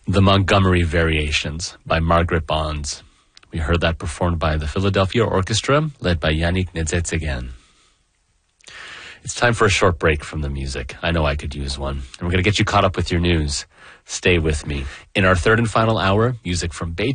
The Montgomery Variations by Margaret Bonds. We heard that performed by the Philadelphia Orchestra, led by Yannick Nézet-Séguin. It's time for a short break from the music. I know I could use one. And we're going to get you caught up with your news. Stay with me. In our third and final hour, music from Beethoven.